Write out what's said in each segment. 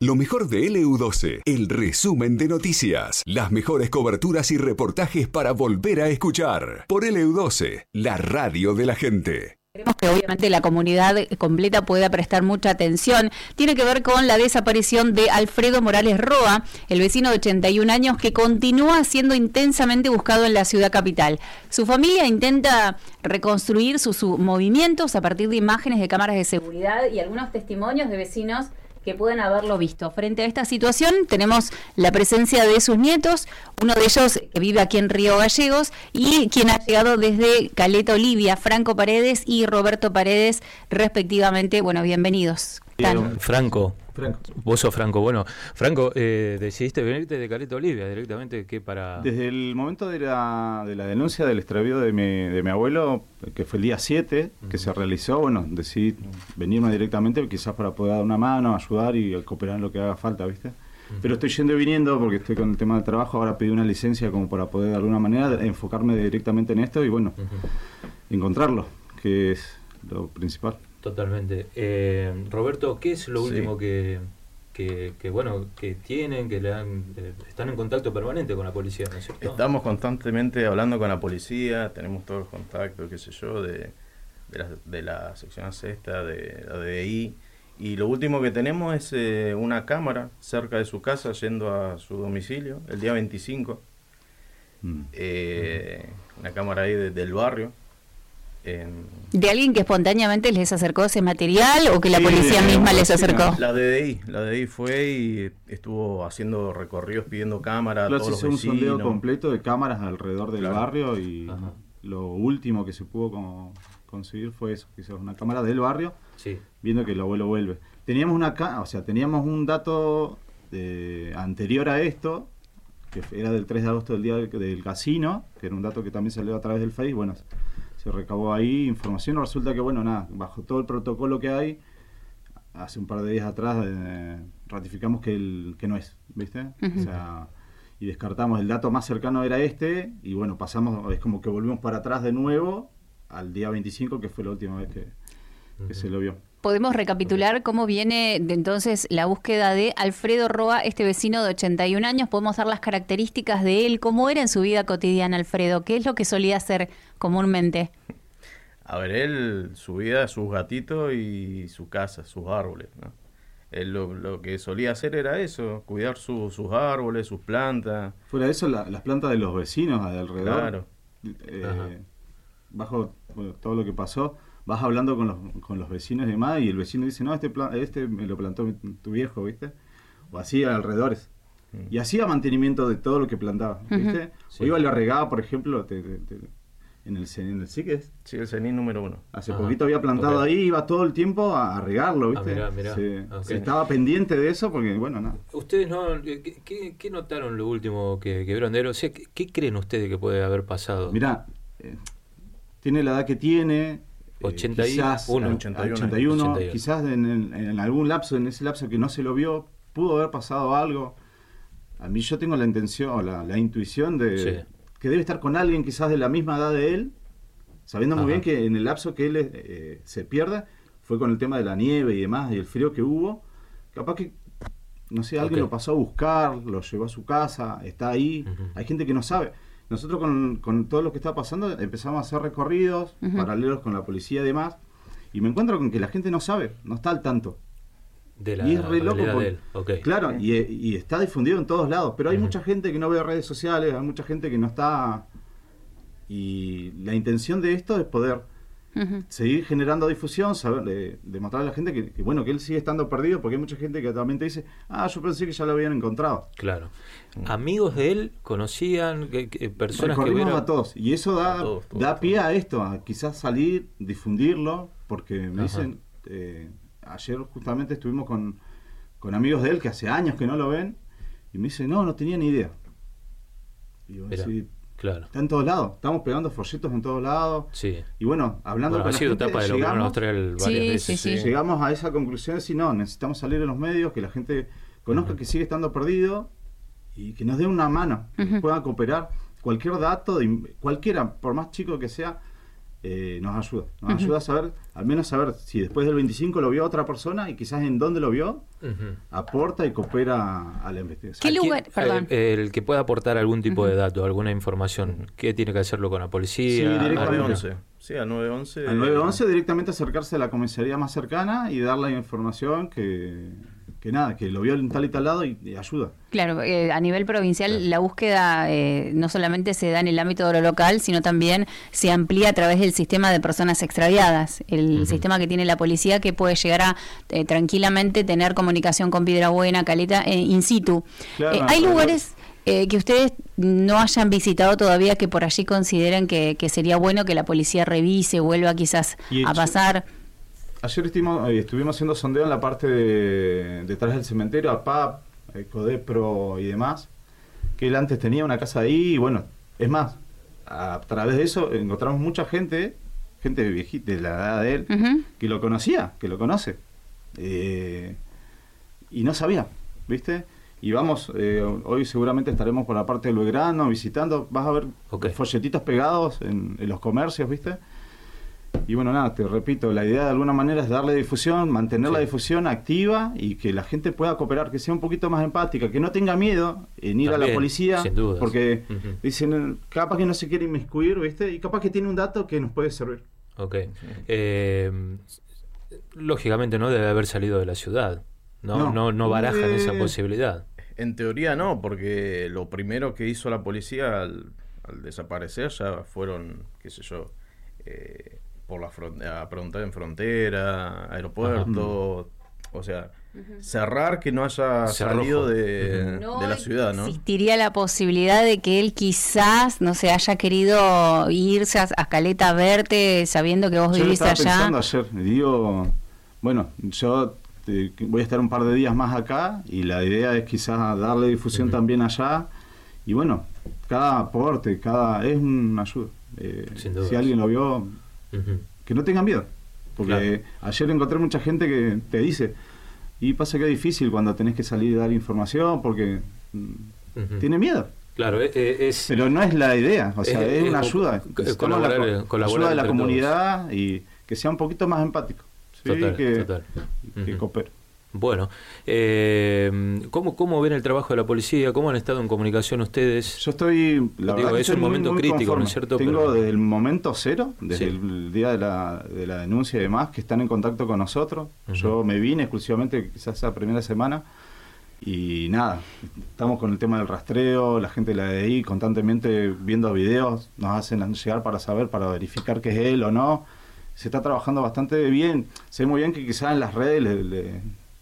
Lo mejor de LU12, el resumen de noticias. Las mejores coberturas y reportajes para volver a escuchar. Por LU12, la radio de la gente. Queremos que obviamente la comunidad completa pueda prestar mucha atención. Tiene que ver con la desaparición de Alfredo Morales Roa, el vecino de 81 años que continúa siendo intensamente buscado en la ciudad capital. Su familia intenta reconstruir sus movimientos a partir de imágenes de cámaras de seguridad y algunos testimonios de vecinos que pueden haberlo visto. Frente a esta situación tenemos la presencia de sus nietos, uno de ellos que vive aquí en Río Gallegos y quien ha llegado desde Caleta Olivia, Franco Paredes y Roberto Paredes, respectivamente. Bueno, bienvenidos. Franco. Vos sos Franco. Bueno, Franco, decidiste venirte de Caleta Olivia directamente, ¿qué para...? Desde el momento de la denuncia del extravío de mi abuelo, que fue el día 7, que se realizó, bueno, decidí venirme directamente, quizás para poder dar una mano, ayudar y cooperar en lo que haga falta, ¿viste? Pero estoy yendo y viniendo porque estoy con el tema del trabajo, ahora pedí una licencia como para poder de alguna manera enfocarme directamente en esto y bueno, encontrarlo, que es lo principal. Totalmente. Roberto, ¿qué es lo último que tienen, que están en contacto permanente con la policía, ¿no es cierto? Estamos constantemente hablando con la policía, tenemos todos los contactos, qué sé yo, de la sección sexta, de la DDI, y lo último que tenemos es una cámara cerca de su casa yendo a su domicilio, el día 25, una cámara ahí del barrio. ¿De alguien que espontáneamente les acercó ese material o que la policía misma les acercó? La DDI fue y estuvo haciendo recorridos pidiendo cámaras a todos los vecinos. Un sondeo completo de cámaras alrededor del barrio y lo último que se pudo conseguir fue eso, quizás una cámara del barrio, viendo que el abuelo vuelve. Teníamos un dato anterior a esto, que era del 3 de agosto, del día del casino, que era un dato que también salió a través del Face. Bueno, se recabó ahí información. Resulta que, bueno, nada, bajo todo el protocolo que hay, hace un par de días atrás ratificamos que no es, ¿viste? O sea, y descartamos, el dato más cercano era este, y bueno, pasamos, es como que volvimos para atrás de nuevo al día 25, que fue la última vez que se lo vio. ¿Podemos recapitular cómo viene de entonces la búsqueda de Alfredo Roa, este vecino de 81 años? ¿Podemos dar las características de él? ¿Cómo era en su vida cotidiana, Alfredo? ¿Qué es lo que solía hacer comúnmente? A ver, su vida, sus gatitos y su casa, sus árboles, ¿no? Él lo que solía hacer era eso, cuidar sus árboles, sus plantas. Fuera de eso, las plantas de los vecinos de alrededor. Claro. Bajo todo lo que pasó, vas hablando con los vecinos y demás, y el vecino dice, no, este me lo plantó tu viejo, ¿viste? O así alrededores. Y hacía mantenimiento de todo lo que plantaba, ¿viste? O iba a la regada, por ejemplo, en el CIC. Sí, el CENI número 1. Hace poquito había plantado ahí, iba todo el tiempo a regarlo, ¿viste? Mirá. Se estaba pendiente de eso porque, bueno, nada. ¿Ustedes qué notaron lo último que vieron de él? O sea, ¿qué creen ustedes que puede haber pasado? Mirá, tiene la edad que tiene... 81, quizás en algún lapso, en ese lapso que no se lo vio, pudo haber pasado algo. A mí yo tengo la intención o la intuición de que debe estar con alguien quizás de la misma edad de él, sabiendo muy bien que en el lapso que él se pierde fue con el tema de la nieve y demás y el frío que hubo. Capaz que, no sé, alguien lo pasó a buscar, lo llevó a su casa, está ahí. Hay gente que no sabe. Nosotros con todo lo que está pasando empezamos a hacer recorridos paralelos con la policía y demás, y me encuentro con que la gente no sabe, no está al tanto. Y es re loco de él. Claro, y está difundido en todos lados, pero hay mucha gente que no ve redes sociales, hay mucha gente que no está, y la intención de esto es poder seguir generando difusión, saber, demostrarle a la gente que bueno, que él sigue estando perdido, porque hay mucha gente que también te dice, yo pensé que ya lo habían encontrado. Claro. ¿Amigos de él conocían personas que vieron? A todos, y eso da pie a esto, a quizás salir, difundirlo, porque me dicen, ayer justamente estuvimos con amigos de él que hace años que no lo ven, y me dicen, no tenía ni idea. Y yo decía, claro. Está en todos lados, estamos pegando folletos en todos lados. Y bueno, hablando con la gente, llegamos a esa conclusión de decir, necesitamos salir en los medios, que la gente conozca que sigue estando perdido y que nos dé una mano, que puedan cooperar. Cualquier dato, cualquiera, por más chico que sea, nos ayuda a saber, al menos saber si después del 25 lo vio otra persona y quizás en dónde lo vio, aporta y coopera a la investigación. ¿Qué lugar? Perdón. El que pueda aportar algún tipo de dato, alguna información, ¿qué tiene que hacerlo con la policía? Sí, directamente. Al 911. Al 911 directamente acercarse a la comisaría más cercana y dar la información que lo vio en tal y tal lado y ayuda. Claro, a nivel provincial la búsqueda no solamente se da en el ámbito de lo local, sino también se amplía a través del sistema de personas extraviadas, el sistema que tiene la policía, que puede llegar a tranquilamente tener comunicación con Piedrabuena, Caleta, in situ. Claro, ¿hay lugares que ustedes no hayan visitado todavía que por allí consideren que sería bueno que la policía revise, vuelva quizás a pasar? Ayer estuvimos haciendo sondeo en la parte detrás del cementerio, APAP, Codepro y demás, que él antes tenía una casa ahí, y bueno, es más, a través de eso encontramos mucha gente viejita, de la edad de él, que lo conocía, que lo conoce, y no sabía, ¿viste? Y vamos, hoy seguramente estaremos por la parte de Belgrano visitando, vas a ver folletitos pegados en los comercios, ¿viste? Y bueno, nada, te repito, la idea de alguna manera es darle difusión, mantener la difusión activa y que la gente pueda cooperar, que sea un poquito más empática, que no tenga miedo en ir también, a la policía, sin dudas, porque dicen, capaz que no se quiere inmiscuir, ¿viste? Y capaz que tiene un dato que nos puede servir. Ok. Lógicamente no debe haber salido de la ciudad, no barajan esa posibilidad. En teoría no, porque lo primero que hizo la policía al desaparecer ya fueron, qué sé yo, por la a preguntar en frontera, aeropuerto, o sea, cerrar que no haya salido de la ciudad, ¿no? ¿Existiría la posibilidad de que él quizás, no sé, haya querido irse a Caleta a verte sabiendo que vos vivís allá? Yo estaba pensando ayer, digo, bueno, yo voy a estar un par de días más acá y la idea es quizás darle difusión también allá y bueno, cada aporte, es una ayuda. Si alguien lo vio, que no tengan miedo, porque ayer encontré mucha gente que te dice, y pasa que es difícil cuando tenés que salir y dar información porque tiene miedo. Claro, pero no es la idea, o sea, es una ayuda, colaborar ayuda de la comunidad y que sea un poquito más empático, ¿sí? Total. Que coopere. Bueno, ¿cómo ven el trabajo de la policía? ¿Cómo han estado en comunicación ustedes? Yo estoy, la verdad, es un momento muy crítico, conforme. ¿no es cierto? Tengo desde el momento cero, desde el día de la denuncia y demás, que están en contacto con nosotros. Yo me vine exclusivamente quizás esa primera semana y nada, estamos con el tema del rastreo, la gente de la DI constantemente viendo videos, nos hacen llegar para verificar que es él o no. Se está trabajando bastante bien, sé muy bien que quizás en las redes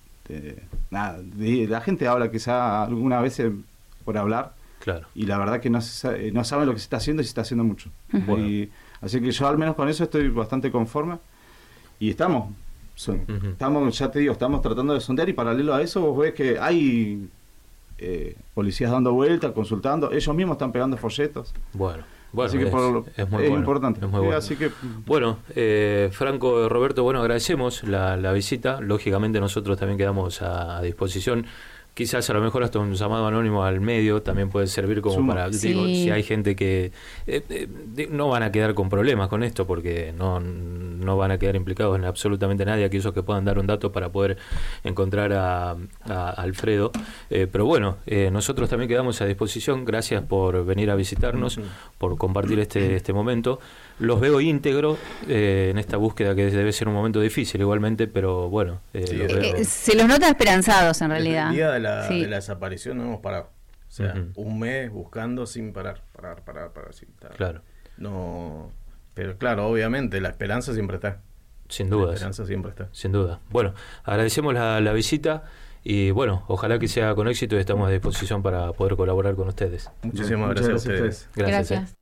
la gente habla quizá alguna vez por hablar, y la verdad que no saben lo que se está haciendo y se está haciendo mucho. Así que yo al menos con eso estoy bastante conforme y estamos ya te digo, estamos tratando de sondear y paralelo a eso vos ves que hay policías dando vueltas, consultando, ellos mismos están pegando folletos. Bueno, así que es importante. Es muy bueno. Así que, bueno, Franco, Roberto, agradecemos la visita. Lógicamente nosotros también quedamos a disposición. Quizás a lo mejor hasta un llamado anónimo al medio también puede servir como para, digo, si hay gente que no van a quedar con problemas con esto porque no van a quedar implicados en absolutamente nadie, aquellos que puedan dar un dato para poder encontrar a Alfredo, pero bueno, nosotros también quedamos a disposición. Gracias por venir a visitarnos, por compartir este momento. Los veo íntegros en esta búsqueda que debe ser un momento difícil igualmente, pero bueno, se los nota esperanzados en realidad. El día de la desaparición no hemos parado, o sea, un mes buscando sin parar, sí, claro. No, pero claro, obviamente la esperanza siempre está. Sin duda. La esperanza siempre está. Sin duda. Bueno, agradecemos la visita y bueno, ojalá que sea con éxito y estamos a disposición para poder colaborar con ustedes. Muchísimas gracias a ustedes. Gracias.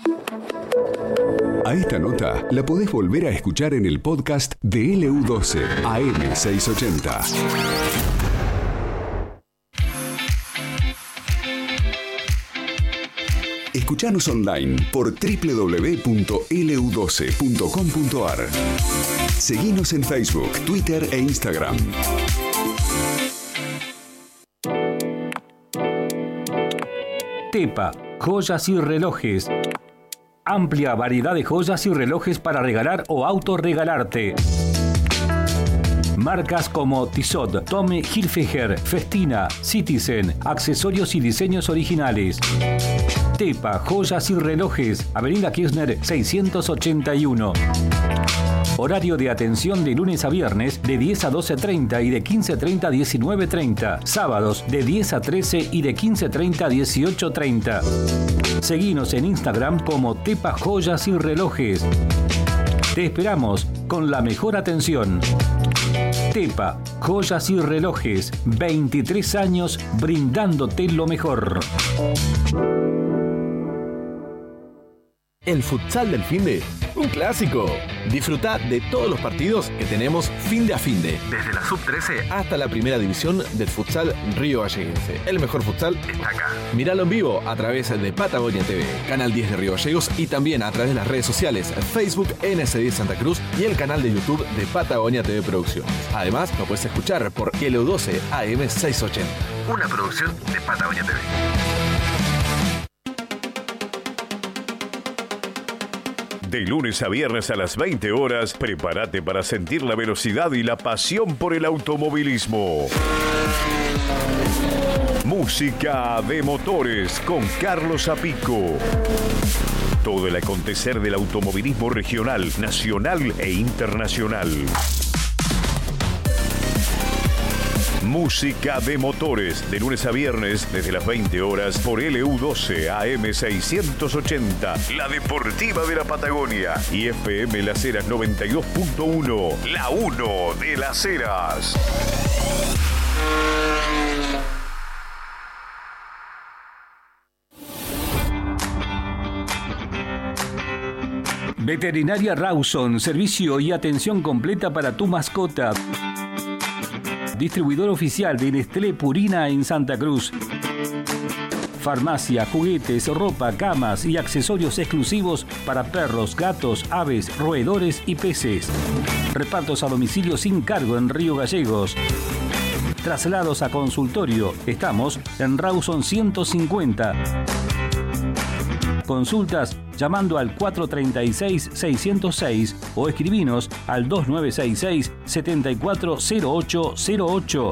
A esta nota la podés volver a escuchar en el podcast de LU12 AM680. Escuchanos online por www.lu12.com.ar. Seguinos en Facebook, Twitter e Instagram. Tepa, joyas y relojes. Amplia variedad de joyas y relojes para regalar o autorregalarte. Marcas como Tissot, Tommy Hilfiger, Festina, Citizen, accesorios y diseños originales. Tepa, joyas y relojes, Avenida Kirchner 681. Horario de atención de lunes a viernes de 10 a 12:30 y de 15:30 a 19:30. Sábados de 10 a 13 y de 15:30 a 18:30. Seguinos en Instagram como Tepa Joyas y Relojes. Te esperamos con la mejor atención. Tepa, joyas y relojes, 23 años brindándote lo mejor. El futsal del finde, un clásico. Disfruta de todos los partidos que tenemos finde a finde. Desde la sub-13 hasta la primera división del futsal Río Galleguense. El mejor futsal está acá. Míralo en vivo a través de Patagonia TV, Canal 10 de Río Gallegos y también a través de las redes sociales Facebook NS10 Santa Cruz y el canal de YouTube de Patagonia TV Producciones. Además, lo puedes escuchar por LU12 AM 680. Una producción de Patagonia TV. De lunes a viernes a las 20 horas, prepárate para sentir la velocidad y la pasión por el automovilismo. Música de motores con Carlos Apico. Todo el acontecer del automovilismo regional, nacional e internacional. Música de motores, de lunes a viernes, desde las 20 horas, por LU12 AM 680, la deportiva de la Patagonia, y FM Las Heras 92.1, la 1 de Las Heras. Veterinaria Rawson, servicio y atención completa para tu mascota. Distribuidor oficial de Nestlé Purina en Santa Cruz. Farmacia, juguetes, ropa, camas y accesorios exclusivos para perros, gatos, aves, roedores y peces. Repartos a domicilio sin cargo en Río Gallegos. Traslados a consultorio. Estamos en Rawson 150. Consultas llamando al 436-606 o escribinos al 2966-740808.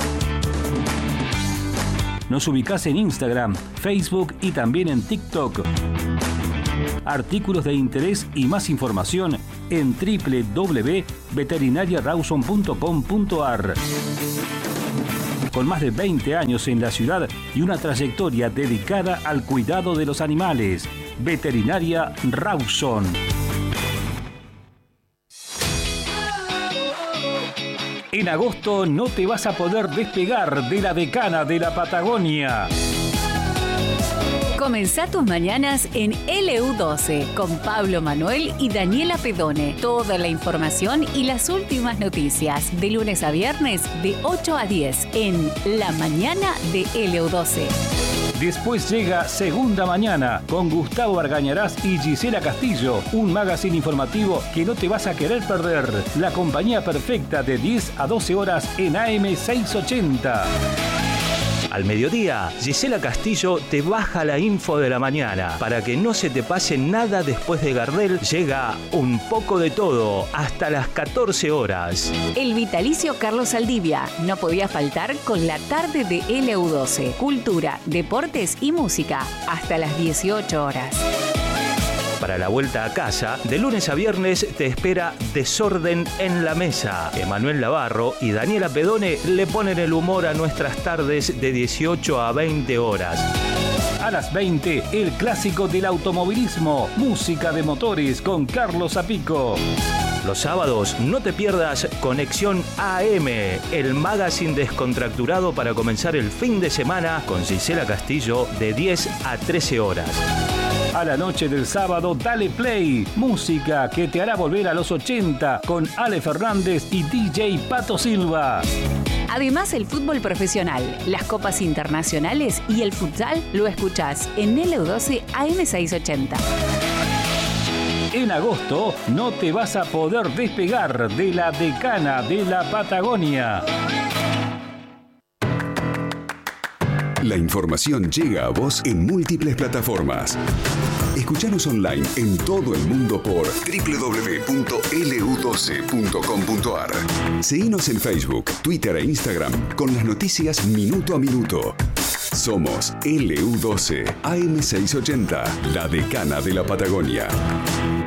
Nos ubicás en Instagram, Facebook y también en TikTok. Artículos de interés y más información en www.veterinariarawson.com.ar. Con más de 20 años en la ciudad y una trayectoria dedicada al cuidado de los animales. Veterinaria Rawson. En agosto no te vas a poder despegar de la decana de la Patagonia. Comenzá tus mañanas en LU12 con Pablo Manuel y Daniela Pedone. Toda la información y las últimas noticias de lunes a viernes de 8 a 10 en La Mañana de LU12. Después llega Segunda Mañana con Gustavo Argañarás y Gisela Castillo, un magazine informativo que no te vas a querer perder. La compañía perfecta de 10 a 12 horas en AM 680. Al mediodía, Gisela Castillo te baja la info de la mañana. Para que no se te pase nada después de Gardel, llega Un poco de todo hasta las 14 horas. El vitalicio Carlos Saldivia no podía faltar con la tarde de LU12. Cultura, deportes y música hasta las 18 horas. Para la vuelta a casa, de lunes a viernes te espera Desorden en la Mesa. Emanuel Navarro y Daniela Pedone le ponen el humor a nuestras tardes de 18 a 20 horas. A las 20, el clásico del automovilismo, música de motores con Carlos Apico. Los sábados no te pierdas Conexión AM, el magazine descontracturado para comenzar el fin de semana con Gisela Castillo de 10 a 13 horas. A la noche del sábado, dale play. Música que te hará volver a los 80 con Ale Fernández y DJ Pato Silva. Además, el fútbol profesional, las copas internacionales y el futsal lo escuchás en LU12 AM 680. En agosto no te vas a poder despegar de la decana de la Patagonia. La información llega a vos en múltiples plataformas. Escuchanos online en todo el mundo por www.lu12.com.ar. Seguinos en Facebook, Twitter e Instagram con las noticias minuto a minuto. Somos LU12 AM680, la decana de la Patagonia.